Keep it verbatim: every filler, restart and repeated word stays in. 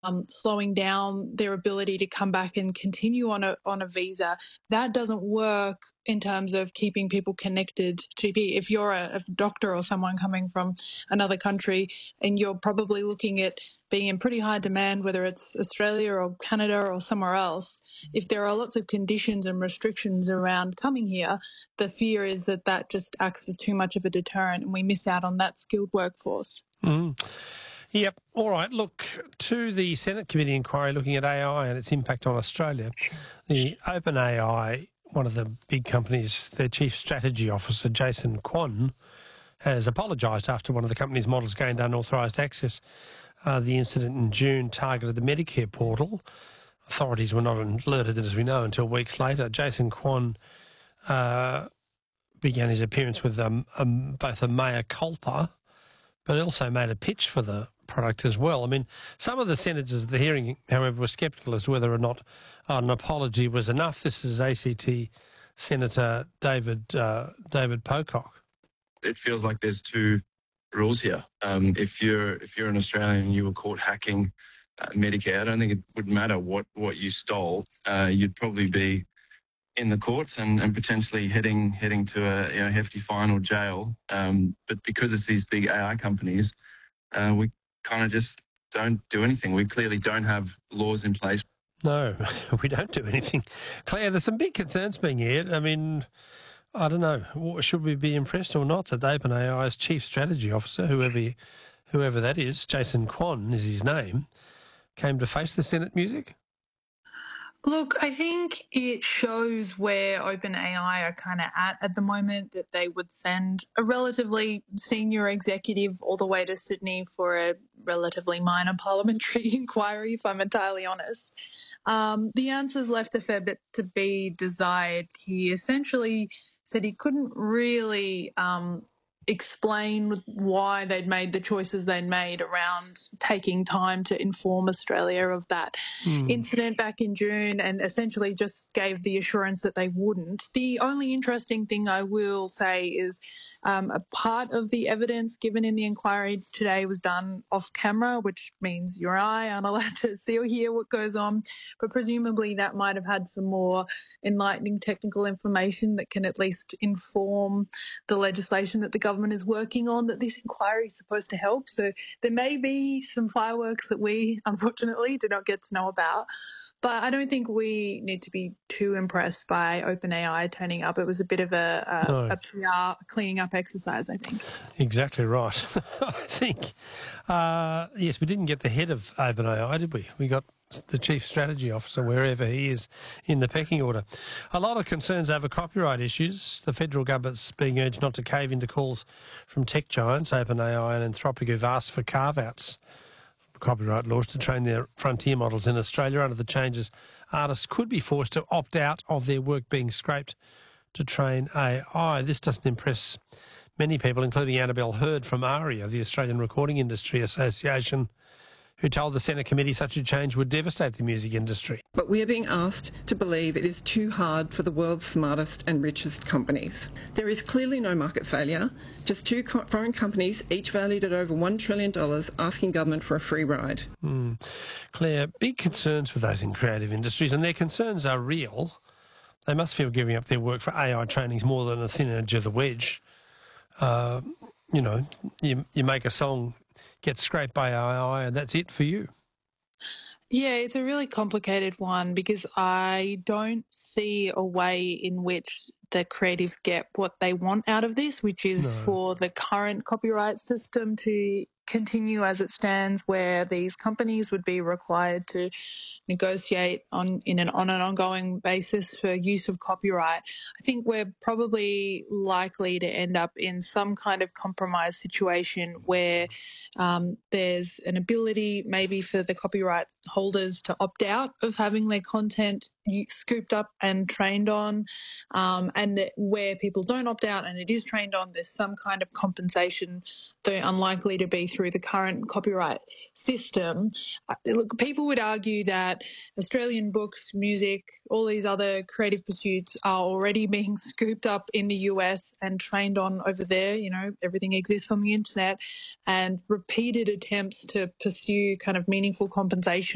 um, slowing down their ability to come back and continue on a on a visa. That doesn't work in terms of keeping people connected to be. If you're a, a doctor or someone coming from another country and you're probably looking at being in pretty high demand, whether it's Australia or Canada or somewhere else, if there are lots of conditions and restrictions around coming here, the fear is that that just acts as too much of a deterrent and we miss out on that skilled workforce. Mm. Yep. All right. Look, to the Senate committee inquiry looking at A I and its impact on Australia, the OpenAI, one of the big companies, their chief strategy officer, Jason Kwon, has apologised after one of the company's models gained unauthorised access. Uh, the incident in June targeted the Medicare portal. Authorities were not alerted, as we know, until weeks later. Jason Kwon uh, began his appearance with um, um, both a mea culpa, but also made a pitch for the product as well. I mean, some of the senators at the hearing, however, were sceptical as to whether or not an apology was enough. This is A C T Senator David uh, David Pocock. It feels like there's two rules here. Um, if you're if you're an Australian and you were caught hacking uh, Medicare, I don't think it would matter what what you stole. Uh, you'd probably be in the courts and, and potentially heading heading to a you know, hefty fine or jail. Um, but because it's these big A I companies, uh, we kind of just don't do anything. We clearly don't have laws in place. No, we don't do anything. Claire, there's some big concerns being aired. I mean, I don't know, should we be impressed or not that OpenAI's chief strategy officer, whoever he, whoever that is, Jason Kwon is his name, came to face the Senate music? Look, I think it shows where OpenAI are kind of at at the moment, that they would send a relatively senior executive all the way to Sydney for a relatively minor parliamentary inquiry, if I'm entirely honest. Um, the answers left a fair bit to be desired. He essentially said he couldn't really um, explain why they'd made the choices they'd made around taking time to inform Australia of that mm. incident back in June, and essentially just gave the assurance that they wouldn't. The only interesting thing I will say is um, a part of the evidence given in the inquiry today was done off camera, which means you and I aren't allowed to see or hear what goes on, but presumably that might have had some more enlightening technical information that can at least inform the legislation that the government is working on, that this inquiry is supposed to help. So there may be some fireworks that we, unfortunately, do not get to know about. But I don't think we need to be too impressed by OpenAI turning up. It was a bit of a, a, no. a P R cleaning up exercise, I think. Exactly right. I think, uh, yes, we didn't get the head of OpenAI, did we? We got the chief strategy officer, wherever he is in the pecking order. A lot of concerns over copyright issues. The federal government's being urged not to cave into calls from tech giants, OpenAI and Anthropic, who've asked for carve-outs copyright laws to train their frontier models in Australia. Under the changes, artists could be forced to opt out of their work being scraped to train A I. This doesn't impress many people, including Annabelle Hurd from ARIA, the Australian Recording Industry Association, who told the Senate committee such a change would devastate the music industry. But we are being asked to believe it is too hard for the world's smartest and richest companies. There is clearly no market failure, just two co- foreign companies, each valued at over one trillion dollars, asking government for a free ride. Mm. Claire, big concerns for those in creative industries, and their concerns are real. They must feel giving up their work for A I training is more than a thin edge of the wedge. Uh, you know, you, you make a song, get scraped by A I, and that's it for you. Yeah, it's a really complicated one because I don't see a way in which the creatives get what they want out of this, which is no. for the current copyright system to continue as it stands, where these companies would be required to negotiate on in an on an ongoing basis for use of copyright. I think we're probably likely to end up in some kind of compromise situation where um, there's an ability maybe for the copyright holders to opt out of having their content scooped up and trained on, um, and that where people don't opt out and it is trained on, there's some kind of compensation, though unlikely to be through the current copyright system. Uh, look, people would argue that Australian books, music, all these other creative pursuits are already being scooped up in the U S and trained on over there. You know, everything exists on the internet, and repeated attempts to pursue kind of meaningful compensation